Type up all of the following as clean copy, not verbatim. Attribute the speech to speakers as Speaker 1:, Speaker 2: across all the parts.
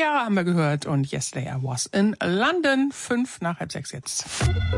Speaker 1: Ciara haben wir gehört und Yesterday I Was in London. 5:05 jetzt.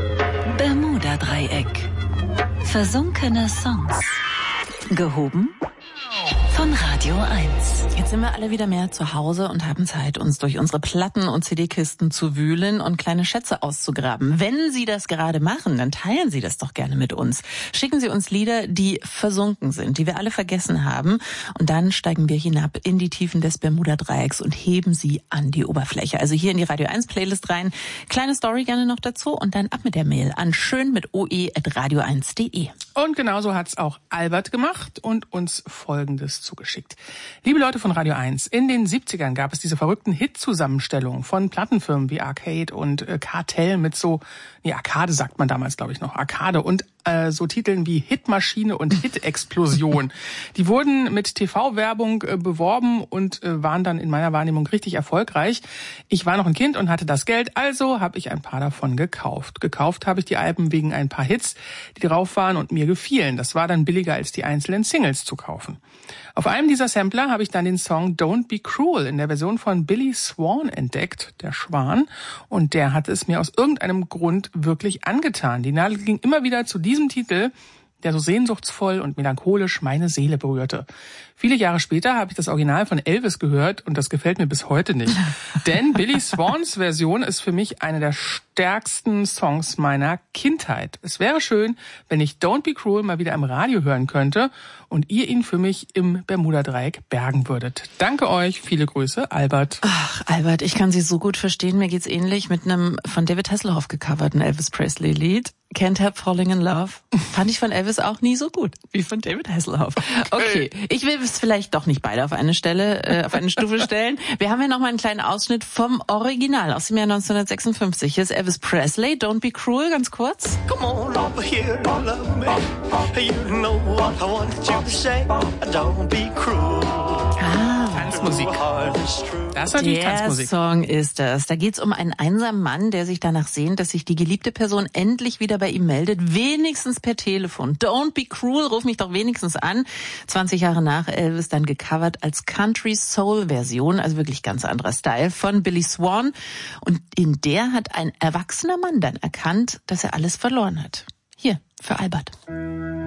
Speaker 2: Bermuda-Dreieck. Versunkene Songs. Gehoben von Radio 1.
Speaker 3: Jetzt sind wir alle wieder mehr zu Hause und haben Zeit, uns durch unsere Platten- und CD-Kisten zu wühlen und kleine Schätze auszugraben. Wenn Sie das gerade machen, dann teilen Sie das doch gerne mit uns. Schicken Sie uns Lieder, die versunken sind, die wir alle vergessen haben. Und dann steigen wir hinab in die Tiefen des Bermuda-Dreiecks und heben sie an die Oberfläche. Also hier in die Radio 1 Playlist rein. Kleine Story gerne noch dazu und dann ab mit der Mail an schön@radio1.de.
Speaker 1: Und genauso hat's auch Albert gemacht und uns Folgendes zugeschickt. Liebe Leute von Radio 1, in den 70ern gab es diese verrückten Hit-Zusammenstellungen von Plattenfirmen wie Arcade und Kartell mit so, Arcade sagt man damals, glaube ich noch, Arcade und so Titeln wie Hitmaschine und Hit-Explosion. Die wurden mit TV-Werbung beworben und waren dann in meiner Wahrnehmung richtig erfolgreich. Ich war noch ein Kind und hatte das Geld, also habe ich ein paar davon gekauft. Gekauft habe ich die Alben wegen ein paar Hits, die drauf waren und mir gefielen. Das war dann billiger als die einzelnen Singles zu kaufen. Auf einem dieser Sampler habe ich dann den Song Don't Be Cruel in der Version von Billy Swan entdeckt, der Schwan, und der hatte es mir aus irgendeinem Grund wirklich angetan. Die Nadel ging immer wieder zu diesem Titel, der so sehnsuchtsvoll und melancholisch meine Seele berührte. Viele Jahre später habe ich das Original von Elvis gehört und das gefällt mir bis heute nicht. Denn Billy Swans Version ist für mich eine der stärksten Songs meiner Kindheit. Es wäre schön, wenn ich Don't Be Cruel mal wieder im Radio hören könnte und ihr ihn für mich im Bermuda-Dreieck bergen würdet. Danke euch, viele Grüße, Albert.
Speaker 3: Ach, Albert, ich kann Sie so gut verstehen. Mir geht's ähnlich mit einem von David Hasselhoff gecoverten Elvis Presley-Lied. Can't Help Falling in Love. Fand ich von Elvis auch nie so gut wie von David Hasselhoff. Okay, ich will es vielleicht doch nicht beide auf eine Stelle, auf eine Stufe stellen. Wir haben ja noch mal einen kleinen Ausschnitt vom Original aus dem Jahr 1956. Hier ist Elvis Presley, Don't Be Cruel, ganz kurz.
Speaker 4: Come on over here and love me. You know what I want you to say. Don't be cruel.
Speaker 1: Tanzmusik. Das ist natürlich
Speaker 3: Der
Speaker 1: Tanzmusik.
Speaker 3: Song ist das. Da geht's um einen einsamen Mann, der sich danach sehnt, dass sich die geliebte Person endlich wieder bei ihm meldet, wenigstens per Telefon. Don't be cruel, ruf mich doch wenigstens an. 20 Jahre nach Elvis dann gecovert als Country Soul Version, also wirklich ganz anderer Style von Billy Swan. Und in der hat ein erwachsener Mann dann erkannt, dass er alles verloren hat. Hier, für Albert.